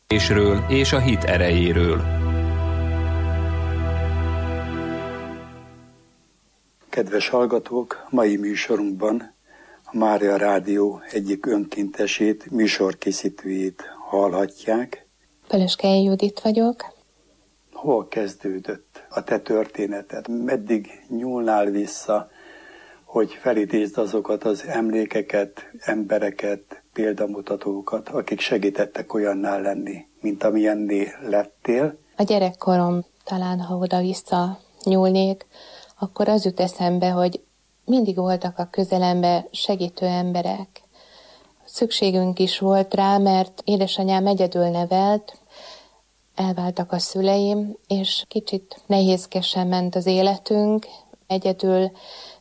és a hit erejéről. Kedves hallgatók, mai műsorunkban a Mária Rádió egyik önkéntesét, műsorkészítőjét hallhatják. Pölöskei Judit vagyok. Hol kezdődött a te történeted? Meddig nyúlnál vissza, hogy felidézd azokat az emlékeket, embereket, példamutatókat, akik segítettek olyanná lenni, mint amilyenné lettél? A gyerekkorom, talán ha oda-vissza nyúlnék, akkor az jut eszembe, hogy mindig voltak a közelemben segítő emberek. Szükségünk is volt rá, mert édesanyám egyedül nevelt, elváltak a szüleim, és kicsit nehézkesen ment az életünk. Egyedül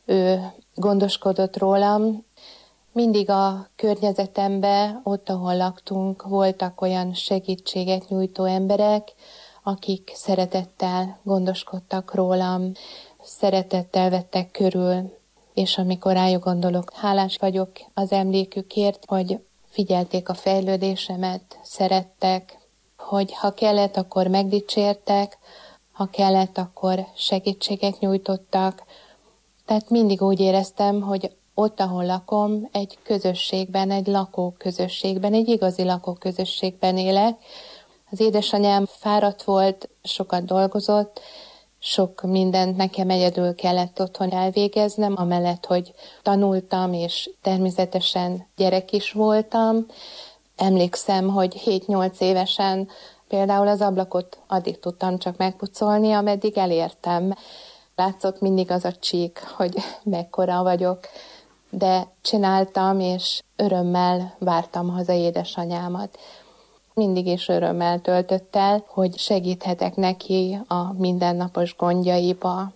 ő gondoskodott rólam. Mindig a környezetemben, ott, ahol laktunk, voltak olyan segítséget nyújtó emberek, akik szeretettel gondoskodtak rólam, szeretettel vettek körül, és amikor rájuk gondolok, hálás vagyok az emlékükért, hogy figyelték a fejlődésemet, szerettek, hogy ha kellett, akkor megdicsértek, ha kellett, akkor segítséget nyújtottak. Tehát mindig úgy éreztem, hogy ott, ahol lakom, egy közösségben, egy lakóközösségben, egy igazi lakóközösségben élek. Az édesanyám fáradt volt, sokat dolgozott, sok mindent nekem egyedül kellett otthon elvégeznem, amellett, hogy tanultam, és természetesen gyerek is voltam. Emlékszem, hogy 7-8 évesen például az ablakot addig tudtam csak megpucolni, ameddig elértem. Látszott mindig az a csík, hogy mekkora vagyok, de csináltam, és örömmel vártam haza édesanyámat. Mindig is örömmel töltött el, hogy segíthetek neki a mindennapos gondjaiba.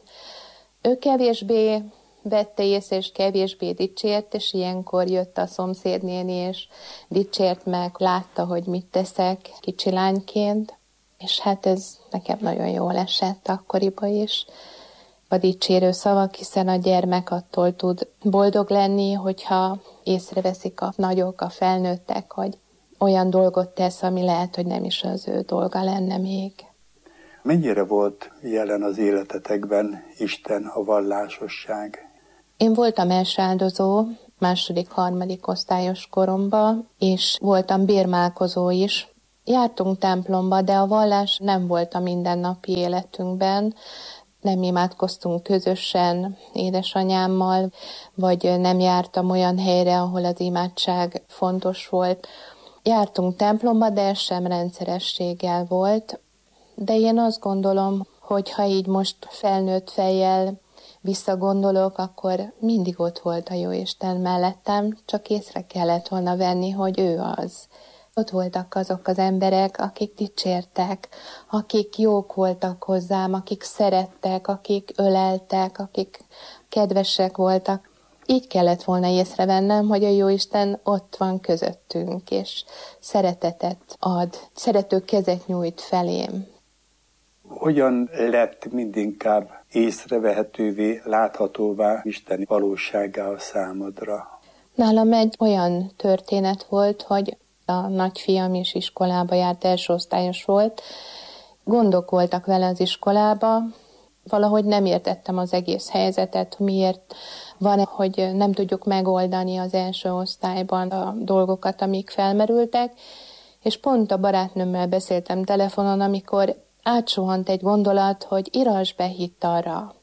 Ő kevésbé vette észre, és kevésbé dicsért, és ilyenkor jött a szomszédnéni, és dicsért meg, látta, hogy mit teszek kicsi lányként, és hát ez nekem nagyon jól esett akkoriban is. A dicsérő szavak, hiszen a gyermek attól tud boldog lenni, hogyha észreveszik a nagyok, a felnőttek, hogy olyan dolgot tesz, ami lehet, hogy nem is az ő dolga lenne még. Mennyire volt jelen az életetekben Isten, a vallásosság? Én voltam első áldozó, második-harmadik osztályos koromban, és voltam bérmálkozó is. Jártunk templomba, de a vallás nem volt a mindennapi életünkben. Nem imádkoztunk közösen édesanyámmal, vagy nem jártam olyan helyre, ahol az imádság fontos volt. Jártunk templomba, de ez sem rendszerességgel volt. De én azt gondolom, hogy ha így most felnőtt fejjel visszagondolok, akkor mindig ott volt a Jóisten mellettem, csak észre kellett volna venni, hogy ő az. Ott voltak azok az emberek, akik dicsértek, akik jók voltak hozzám, akik szerettek, akik öleltek, akik kedvesek voltak. Így kellett volna észrevennem, hogy a Jóisten ott van közöttünk, és szeretetet ad, szerető kezet nyújt felém. Hogyan lett mindinkább észrevehetővé, láthatóvá isteni valósággá a számodra? Nálam egy olyan történet volt, hogy a nagyfiam is iskolába járt, első osztályos volt. Gondok voltak vele az iskolába, valahogy nem értettem az egész helyzetet, miért van, hogy nem tudjuk megoldani az első osztályban a dolgokat, amik felmerültek, és pont a barátnőmmel beszéltem telefonon, amikor átsuhant egy gondolat, hogy írasd be hittanra.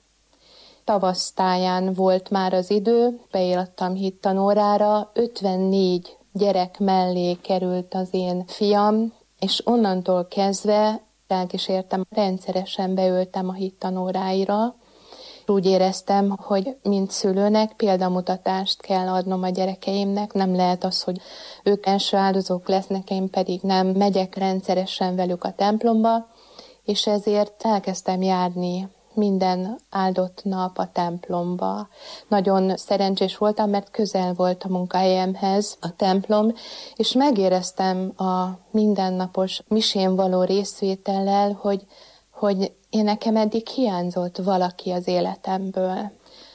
Tavasztáján volt már az idő, beírattam hittanórára, 54 gyerek mellé került az én fiam, és onnantól kezdve elkísértem, rendszeresen beültem a hittanóráira. Úgy éreztem, hogy mint szülőnek példamutatást kell adnom a gyerekeimnek, nem lehet az, hogy ők első áldozók lesznek, én pedig nem megyek rendszeresen velük a templomba, és ezért elkezdtem járni minden áldott nap a templomba. Nagyon szerencsés voltam, mert közel volt a munkahelyemhez a templom, és megéreztem a mindennapos misén való részvétellel, hogy én nekem eddig hiányzott valaki az életemből.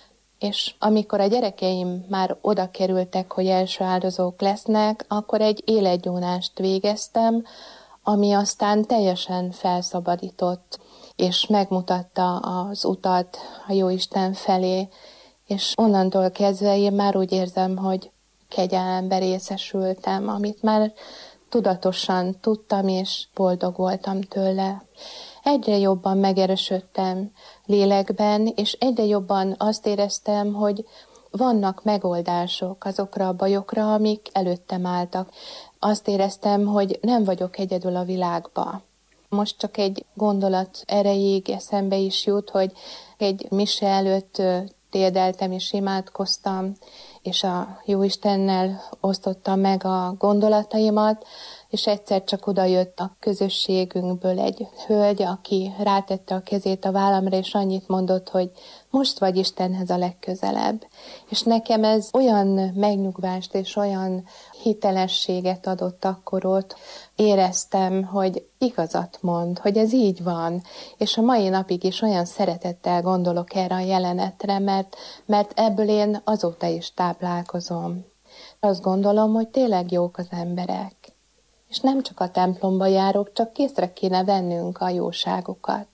És amikor a gyerekeim már oda kerültek, hogy első áldozók lesznek, akkor egy életgyónást végeztem, ami aztán teljesen felszabadított, és megmutatta az utat a Jóisten felé, és onnantól kezdve én már úgy érzem, hogy kegyelembe részesültem, amit már tudatosan tudtam, és boldog voltam tőle. Egyre jobban megerősödtem lélekben, és egyre jobban azt éreztem, hogy vannak megoldások azokra a bajokra, amik előttem álltak. Azt éreztem, hogy nem vagyok egyedül a világba. Most csak egy gondolat erejéig eszembe is jut, hogy egy mise előtt térdeltem és imádkoztam, és a Jóistennel osztottam meg a gondolataimat, és egyszer csak odajött a közösségünkből egy hölgy, aki rátette a kezét a vállamra, és annyit mondott, hogy most vagy Istenhez a legközelebb. És nekem ez olyan megnyugvást és olyan hitelességet adott akkor ott, éreztem, hogy igazat mond, hogy ez így van, és a mai napig is olyan szeretettel gondolok erre a jelenetre, mert ebből én azóta is táplálkozom. Azt gondolom, hogy tényleg jók az emberek. És nem csak a templomba járok, csak készre kéne vennünk a jóságokat.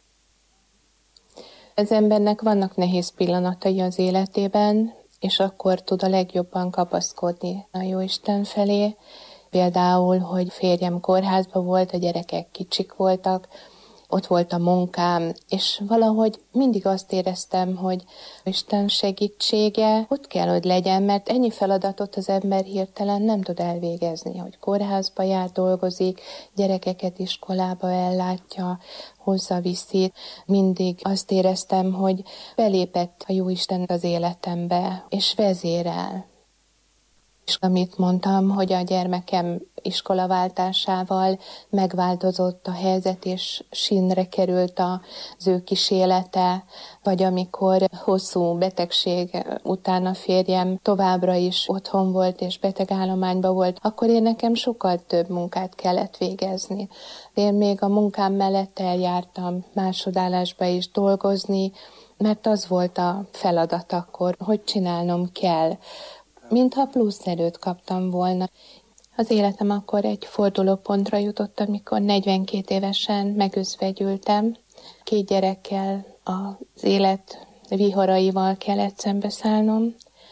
Az embernek vannak nehéz pillanatai az életében, és akkor tud a legjobban kapaszkodni a Jóisten felé. Például, hogy férjem kórházba volt, a gyerekek kicsik voltak, ott volt a munkám, és valahogy mindig azt éreztem, hogy Isten segítsége ott kell, hogy legyen, mert ennyi feladatot az ember hirtelen nem tud elvégezni, hogy kórházba jár, dolgozik, gyerekeket iskolába ellátja, hozzaviszi. Mindig azt éreztem, hogy belépett a Jóisten az életembe, és vezérel. És amit mondtam, hogy a gyermekem iskolaváltásával megváltozott a helyzet, és sínre került az ő kis élete, vagy amikor hosszú betegség után a férjem továbbra is otthon volt, és betegállományban volt, akkor én nekem sokkal több munkát kellett végezni. Én még a munkám mellett eljártam másodállásba is dolgozni, mert az volt a feladat akkor, hogy csinálnom kell, mintha plusz erőt kaptam volna. Az életem akkor egy fordulópontra jutott, amikor 42 évesen megözvegyültem. 2 gyerekkel az élet viharaival kellett szembeszállnom,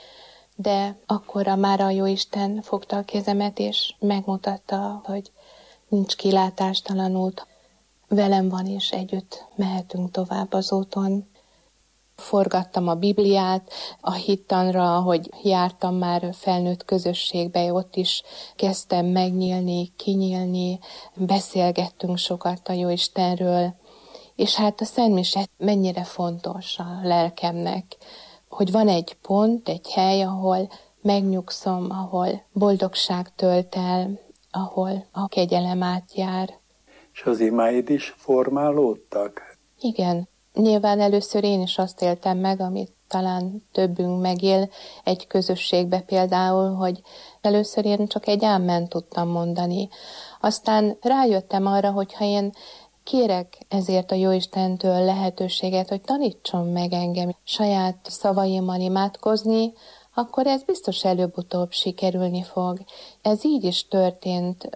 de akkorra már a Jóisten fogta a kezemet, és megmutatta, hogy nincs kilátástalan út. Velem van, és együtt mehetünk tovább az úton. Forgattam a Bibliát, a hittanra, hogy jártam már felnőtt közösségbe, ott is kezdtem megnyílni, kinyílni, beszélgettünk sokat a Jóistenről, és hát a szentmise mennyire fontos a lelkemnek, hogy van egy pont, egy hely, ahol megnyugszom, ahol boldogság tölt el, ahol a kegyelem átjár. És az imáid is formálódtak? Igen. Nyilván először én is azt éltem meg, amit talán többünk megél egy közösségbe például, hogy először én csak egy ámen tudtam mondani. Aztán rájöttem arra, hogy ha én kérek ezért a Jóistentől lehetőséget, hogy tanítson meg engem saját szavaimmal imádkozni, akkor ez biztos előbb-utóbb sikerülni fog. Ez így is történt.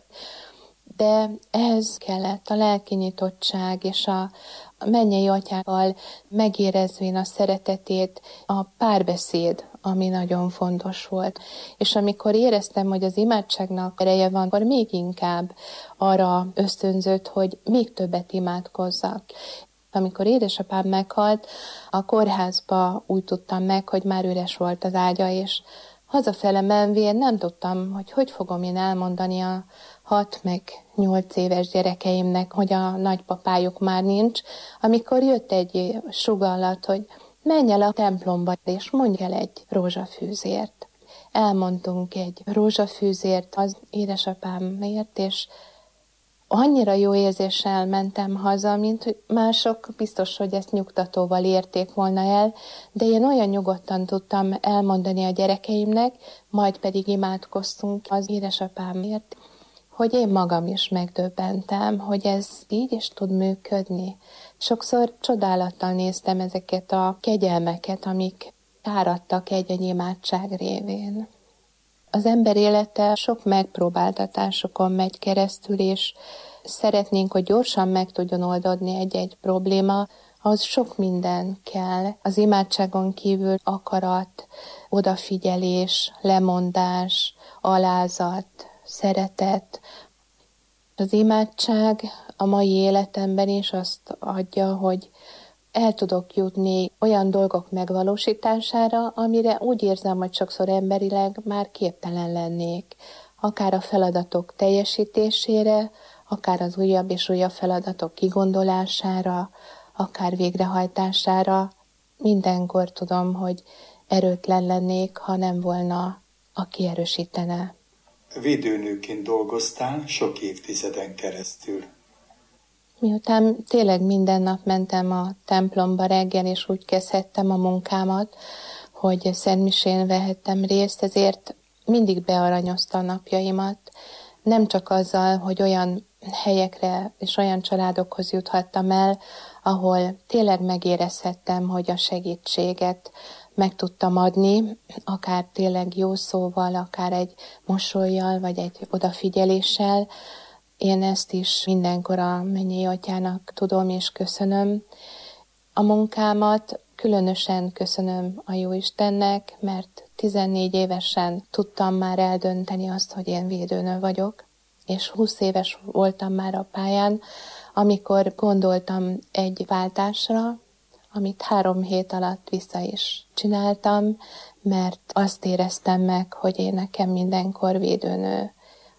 De ehhez kellett a lelki nyitottság és a mennyei atyával megérezvén a szeretetét, a párbeszéd, ami nagyon fontos volt. És amikor éreztem, hogy az imádságnak ereje van, akkor még inkább arra ösztönzött, hogy még többet imádkozzak. Amikor édesapám meghalt, a kórházba úgy tudtam meg, hogy már üres volt az ágya, és hazafele menvén nem tudtam, hogy fogom én elmondani a 6 meg 8 éves gyerekeimnek, hogy a nagypapájuk már nincs, amikor jött egy sugallat, hogy menj el a templomba, és mondj el egy rózsafűzért. Elmondtunk egy rózsafűzért az édesapámért, és annyira jó érzéssel mentem haza, mint hogy mások biztos, hogy ezt nyugtatóval érték volna el, de én olyan nyugodtan tudtam elmondani a gyerekeimnek, majd pedig imádkoztunk az édesapámért, hogy én magam is megdöbbentem, hogy ez így is tud működni. Sokszor csodálattal néztem ezeket a kegyelmeket, amik áradtak egy imádság révén. Az ember élete sok megpróbáltatásokon megy keresztül, és szeretnénk, hogy gyorsan meg tudjon oldódni egy-egy probléma, ahhoz sok minden kell. Az imádságon kívül akarat, odafigyelés, lemondás, alázat, szeretet. Az imádság a mai életemben is azt adja, hogy el tudok jutni olyan dolgok megvalósítására, amire úgy érzem, hogy sokszor emberileg már képtelen lennék. Akár a feladatok teljesítésére, akár az újabb és újabb feladatok kigondolására, akár végrehajtására. Mindenkor tudom, hogy erőtlen lennék, ha nem volna, aki erősítene. Védőnőként dolgoztál sok évtizeden keresztül. Miután tényleg minden nap mentem a templomba reggel, és úgy kezdhettem a munkámat, hogy szentmisén vehettem részt, ezért mindig bearanyozta a napjaimat. Nem csak azzal, hogy olyan helyekre és olyan családokhoz juthattam el, ahol tényleg megérezhettem, hogy a segítséget meg tudtam adni, akár tényleg jó szóval, akár egy mosollyal, vagy egy odafigyeléssel. Én ezt is mindenkor a mennyei atyának tudom és köszönöm. A munkámat különösen köszönöm a Jóistennek, mert 14 évesen tudtam már eldönteni azt, hogy én védőnő vagyok, és 20 éves voltam már a pályán, amikor gondoltam egy váltásra, amit 3 hét alatt vissza is csináltam, mert azt éreztem meg, hogy én nekem mindenkor védőnő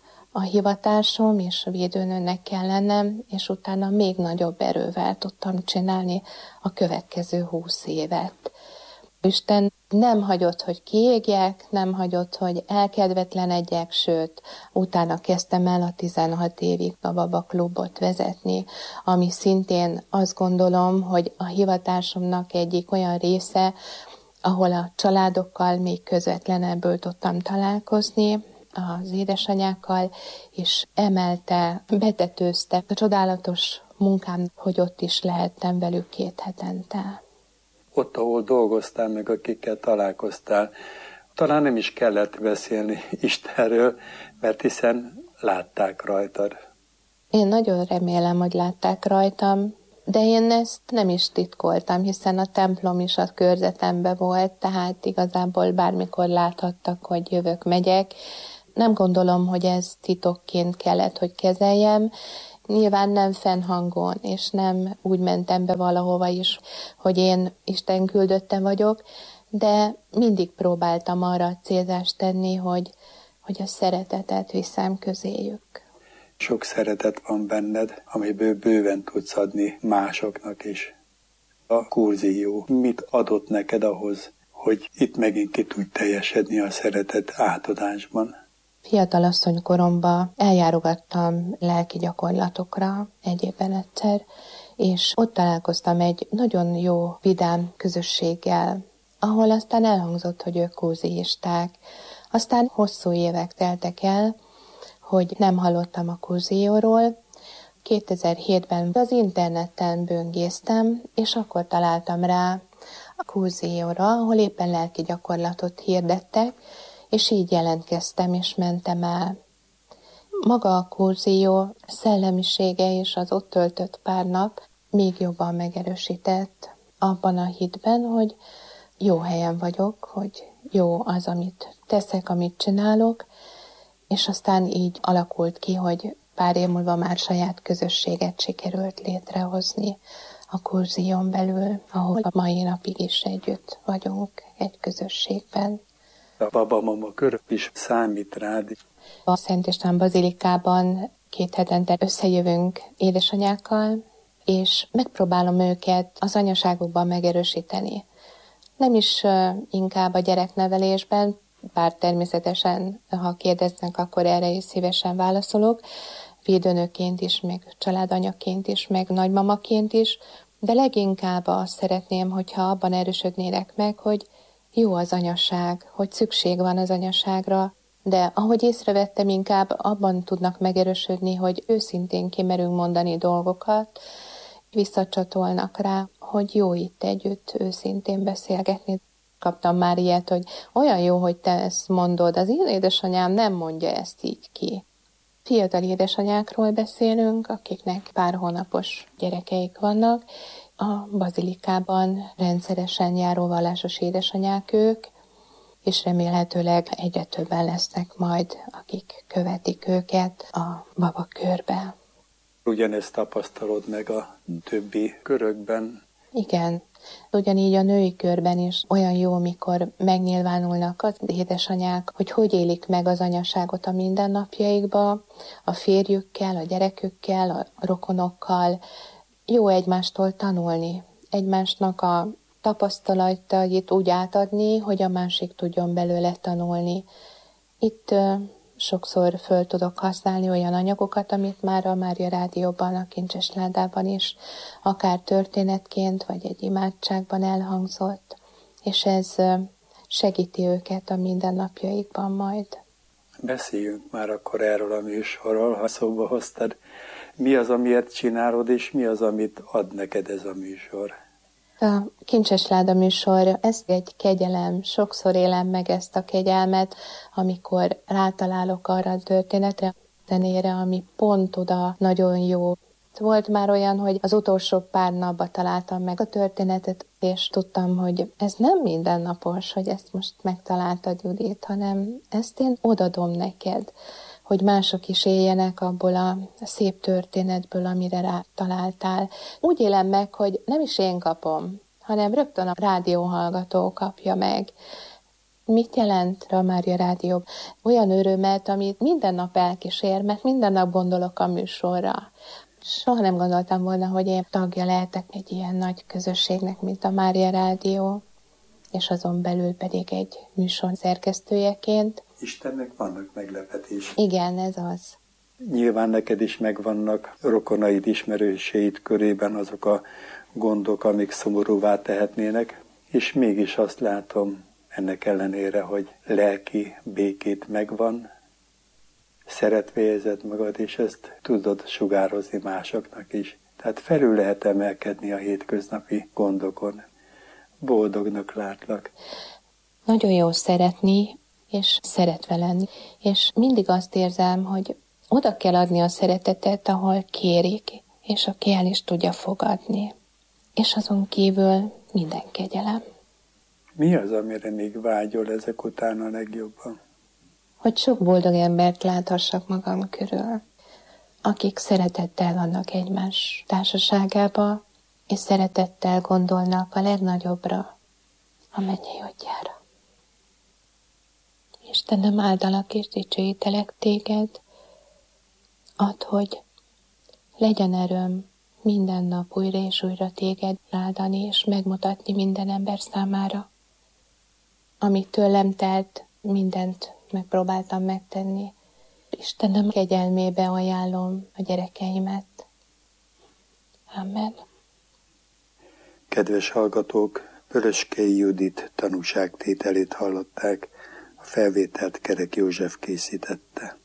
a hivatásom, és a védőnőnek kell lennem, és utána még nagyobb erővel tudtam csinálni a következő 20 évet. Isten nem hagyott, hogy kiégjek, nem hagyott, hogy elkedvetlenedjek, sőt, utána kezdtem el a 16 évig a Baba Klubot vezetni, ami szintén azt gondolom, hogy a hivatásomnak egyik olyan része, ahol a családokkal még közvetlenebből tudtam találkozni, az édesanyákkal, és emelte, betetőzte a csodálatos munkám, hogy ott is lehettem velük 2 hetente. Ott, ahol dolgoztál, meg akikkel találkoztál, talán nem is kellett beszélni Istenről, mert hiszen látták rajtad. Én nagyon remélem, hogy látták rajtam, de én ezt nem is titkoltam, hiszen a templom is a körzetemben volt, tehát igazából bármikor láthattak, hogy jövök, megyek. Nem gondolom, hogy ez titokként kellett, hogy kezeljem. Nyilván nem fennhangon, és nem úgy mentem be valahova is, hogy én Isten küldötte vagyok, de mindig próbáltam arra célzást tenni, hogy a szeretetet viszem közéjük. Sok szeretet van benned, amiből bőven tudsz adni másoknak is. A kurzió mit adott neked ahhoz, hogy itt megint ki tudj teljesedni a szeretet átadásban? Fiatalasszony koromban eljárogattam lelki gyakorlatokra egy évben egyszer, és ott találkoztam egy nagyon jó, vidám közösséggel, ahol aztán elhangzott, hogy ők kurziisták. Aztán hosszú évek teltek el, hogy nem hallottam a kurzióról. 2007-ben az interneten böngésztem, és akkor találtam rá a kurzióra, ahol éppen lelki gyakorlatot hirdettek, és így jelentkeztem, és mentem el. Maga a kurzió szellemisége és az ott töltött pár nap még jobban megerősített abban a hitben, hogy jó helyen vagyok, hogy jó az, amit teszek, amit csinálok, és aztán így alakult ki, hogy pár év múlva már saját közösséget sikerült létrehozni a kurzión belül, ahol a mai napig is együtt vagyunk egy közösségben. A Baba-mama kör is számít rád. A Szent István Bazilikában 2 hetente összejövünk édesanyákkal, és megpróbálom őket az anyaságukban megerősíteni. Nem is inkább a gyereknevelésben, bár természetesen, ha kérdeznek, akkor erre is szívesen válaszolok, védőnőként is, meg családanyaként is, meg nagymamaként is, de leginkább azt szeretném, hogyha abban erősödnének meg, hogy jó az anyaság, hogy szükség van az anyaságra, de ahogy észrevettem, inkább abban tudnak megerősödni, hogy őszintén kimerünk mondani dolgokat, visszacsatolnak rá, hogy jó itt együtt őszintén beszélgetni. Kaptam már ilyet, hogy olyan jó, hogy te ezt mondod, az én édesanyám nem mondja ezt így ki. fiatal édesanyákról beszélünk, akiknek pár hónapos gyerekeik vannak. A bazilikában rendszeresen járó vallásos édesanyák ők, és remélhetőleg egyre többen lesznek majd, akik követik őket a babakörbe. Ugyanezt tapasztalod meg a többi körökben? Igen. Ugyanígy a női körben is olyan jó, mikor megnyilvánulnak az édesanyák, hogy élik meg az anyaságot a mindennapjaikba, a férjükkel, a gyerekükkel, a rokonokkal. Jó egymástól tanulni, egymásnak a tapasztalatait úgy átadni, hogy a másik tudjon belőle tanulni. Itt sokszor föl tudok használni olyan anyagokat, amit már a Mária Rádióban, a Kincses Ládában is, akár történetként, vagy egy imádságban elhangzott, és ez segíti őket a mindennapjaikban majd. Beszéljünk már akkor erről a műsorról, ha szóba hoztad. Mi az, amiért csinálod, és mi az, amit ad neked ez a műsor? A Kincses Láda műsor, ez egy kegyelem, sokszor élem meg ezt a kegyelmet, amikor rátalálok arra a történetre, zenére, ami pont oda nagyon jó. Volt már olyan, hogy az utolsó pár napban találtam meg a történetet, és tudtam, hogy ez nem mindennapos, hogy ezt most megtaláltad, Judit, hanem ezt én odadom neked, hogy mások is éljenek abból a szép történetből, amire rátaláltál. Úgy élem meg, hogy nem is én kapom, hanem rögtön a rádióhallgató kapja meg. Mit jelent a Mária Rádió? Olyan örömet, amit minden nap elkísér, mert minden nap gondolok a műsorra. Soha nem gondoltam volna, hogy én tagja lehetek egy ilyen nagy közösségnek, mint a Mária Rádió, és azon belül pedig egy műsor szerkesztőjeként. Istennek vannak meglepetések. Igen, ez az. Nyilván neked is megvannak rokonaid, ismerőseid körében azok a gondok, amik szomorúvá tehetnének, és mégis azt látom ennek ellenére, hogy lelki békét megvan, szeretve érzed magad, és ezt tudod sugározni másoknak is. Tehát felül lehet emelkedni a hétköznapi gondokon. Boldognak látlak. Nagyon jó szeretni, és szeretve lenni. És mindig azt érzem, hogy oda kell adni a szeretetet, ahol kérik, és aki el is tudja fogadni. És azon kívül minden kegyelem. Mi az, amire még vágyol ezek után a legjobban? Hogy sok boldog embert láthassak magam körül, akik szeretettel vannak egymás társaságába, és szeretettel gondolnak a legnagyobbra, a mennyei Atyára. Istenem, áldalak és dicsőítelek téged, add, hogy legyen erőm minden nap újra és újra téged áldani és megmutatni minden ember számára. Amit tőlem telt, mindent megpróbáltam megtenni. Istenem kegyelmébe ajánlom a gyerekeimet. Amen. Kedves hallgatók, Vöröskei Judit tanúságtételét hallották, a felvételt Kerek József készítette.